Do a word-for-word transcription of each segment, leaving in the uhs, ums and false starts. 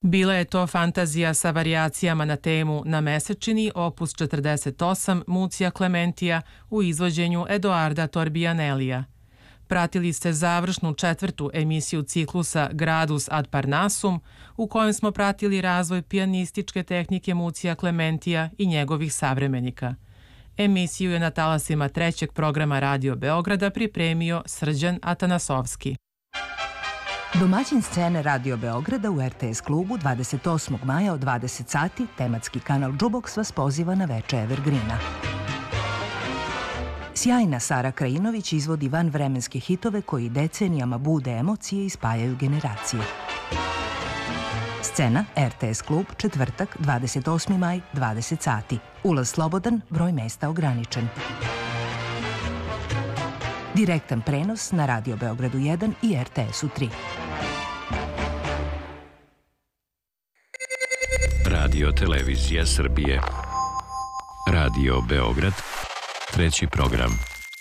Bila je to fantazija sa varijacijama na temu Na mesečini, opus četrdeset osam Mucija Klementija u izvođenju Edoarda Torbianellija. Pratili ste završnu četvrtu emisiju ciklusa Gradus ad Parnassum, u kojem smo pratili razvoj pijanističke tehnike Mucija Klementija i njegovih savremenika. Emisiju je na talasima trećeg programa Radio Beograda pripremio Srđan Atanasovski. Domaćin scene Radio Beograda u er te es klubu dvadeset osmog maja od dvadeset sati tematski kanal Džuboks vas poziva na veče Evergreena. Sjajna Sara Krajinović izvodi vanvremenske hitove koji decenijama bude emocije i spajaju generacije. Scena er te es klub, četvrtak, dvadeset osmi maj, dvadeset sati. Ulaz slobodan, broj mesta ograničen. Direktan prenos na Radio Beogradu jedan i er te esu tri. Radio Televizija Srbije. Radio Beograd. Treći program.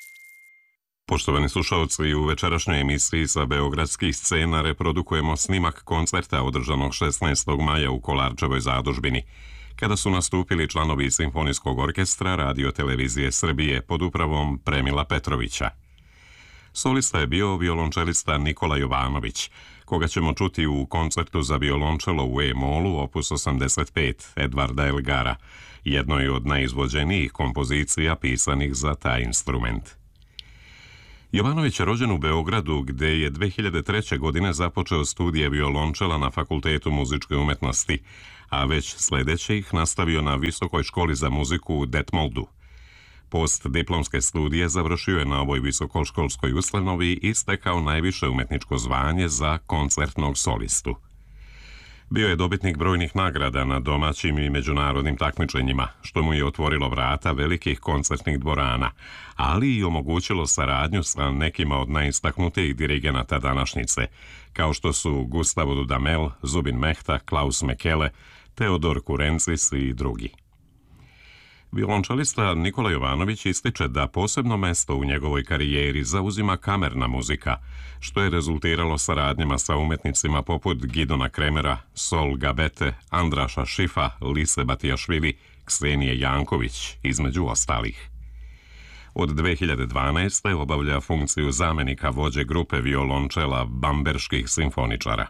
Poštovani slušalci, u večerašnjoj emisiji sa beogradskih scena reprodukujemo snimak koncerta održanog šesnaestog maja u Kolarčevoj zadužbini, kada su nastupili članovi Simfonijskog orkestra Radio Televizije Srbije pod upravom Premila Petrovića. Solista je bio violončelista Nikola Jovanović, koga ćemo čuti u koncertu za violončelo u E-molu opus osamdeset pet Edvarda Elgara, jednoj od najizvođenijih kompozicija pisanih za taj instrument. Jovanović je rođen u Beogradu, gde je dve hiljade treće. godine započeo studije violončela na Fakultetu muzičke umetnosti, a već sledeće ih nastavio na Visokoj školi za muziku u Detmoldu. Postdiplomske studije završio je na ovoj visokoškolskoj ustanovi i stekao najviše umetničko zvanje za koncertnog solistu. Bio je dobitnik brojnih nagrada na domaćim i međunarodnim takmičenjima, što mu je otvorilo vrata velikih koncertnih dvorana, ali i omogućilo saradnju sa nekima od najistaknutijih dirigenata današnjice, kao što su Gustavo Dudamel, Zubin Mehta, Klaus Mekele, Teodor Kurencis i drugi. Violončelista Nikola Jovanović ističe da posebno mesto u njegovoj karijeri zauzima kamerna muzika, što je rezultiralo saradnjama sa umetnicima poput Gidona Kremera, Sol Gabete, Andraša Šifa, Lise Batijašvili, Ksenije Janković, između ostalih. Od dve hiljade dvanaeste. obavlja funkciju zamenika vođe grupe violončela bamberških simfoničara.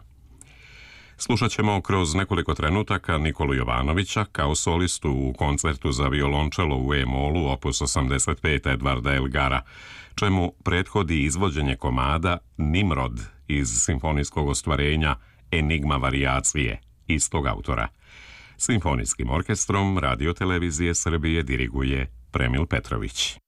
Slušat ćemo kroz nekoliko trenutaka Nikolu Jovanovića kao solistu u koncertu za violončelo u E-molu opus osamdeset pet Edvarda Elgara, čemu prethodi izvođenje komada Nimrod iz simfonijskog ostvarenja Enigma varijacije, istog autora. Simfonijskim orkestrom Radio Televizije Srbije diriguje Premil Petrović.